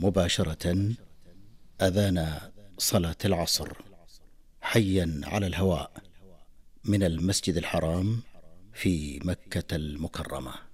مباشرة أذان صلاة العصر، حيا على الهواء من المسجد الحرام في مكة المكرمة.